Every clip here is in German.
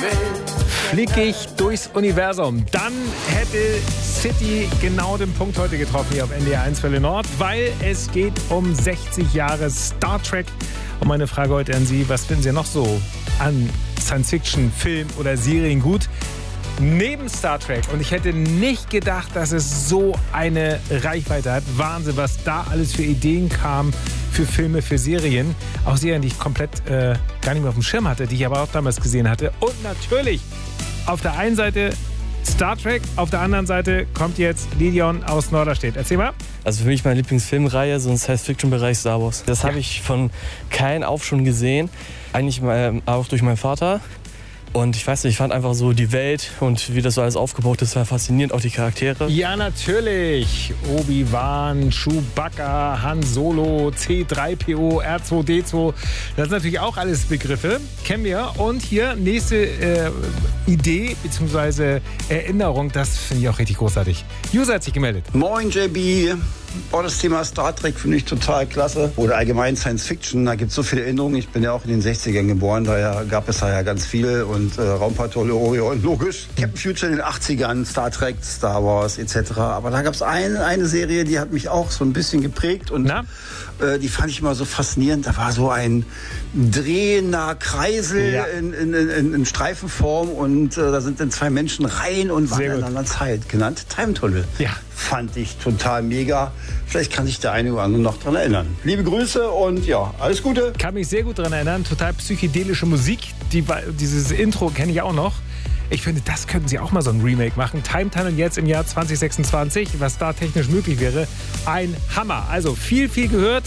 Flieg ich durchs Universum. Dann hätte City genau den Punkt heute getroffen hier auf NDR 1 Welle Nord, weil es geht um 60 Jahre Star Trek. Und meine Frage heute an Sie, was finden Sie noch so an Science-Fiction, Film oder Serien gut? Neben Star Trek. Und ich hätte nicht gedacht, dass es so eine Reichweite hat. Wahnsinn, was da alles für Ideen kam für Filme, für Serien. Auch Serien, die ich komplett gar nicht mehr auf dem Schirm hatte, die ich aber auch damals gesehen hatte. Und natürlich auf der einen Seite Star Trek, auf der anderen Seite kommt jetzt Lidion aus Norderstedt. Erzähl mal. Also für mich meine Lieblingsfilmreihe, so ein Science-Fiction-Bereich Star Wars. Das habe ich von klein auf schon gesehen. Eigentlich auch durch meinen Vater. Und ich weiß nicht, ich fand einfach so die Welt und wie das so alles aufgebaut ist, war faszinierend, auch die Charaktere. Ja, natürlich. Obi-Wan, Chewbacca, Han Solo, C-3PO, R2-D2. Das sind natürlich auch alles Begriffe. Kennen wir. Und hier nächste Idee bzw. Erinnerung. Das finde ich auch richtig großartig. User hat sich gemeldet. Moin, JB. Das Thema Star Trek finde ich total klasse. Oder allgemein Science Fiction, da gibt es so viele Erinnerungen. Ich bin ja auch in den 60ern geboren, daher gab es da ja ganz viel. Und Raumpatrouille Orion, logisch. Captain Future in den 80ern, Star Trek, Star Wars etc. Aber da gab es eine Serie, die hat mich auch so ein bisschen geprägt. Und die fand ich immer so faszinierend. Da war so ein drehender Kreisel in Streifenform. Und da sind dann zwei Menschen rein und waren in einer Zeit genannt. Time Tunnel. Ja. Fand ich total mega. Vielleicht kann sich der eine oder andere noch dran erinnern. Liebe Grüße und ja, alles Gute. Kann mich sehr gut daran erinnern. Total psychedelische Musik. Dieses Intro kenne ich auch noch. Ich finde, das könnten sie auch mal so ein Remake machen. Time Tunnel jetzt im Jahr 2026, was da technisch möglich wäre. Ein Hammer. Also viel gehört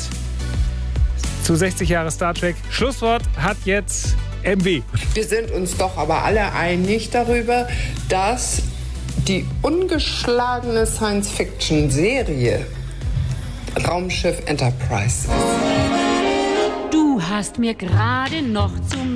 zu 60 Jahre Star Trek. Schlusswort hat jetzt MW. Wir sind uns doch aber alle einig darüber, dass die ungeschlagene Science-Fiction-Serie Raumschiff Enterprise ist. Du hast mir gerade noch zum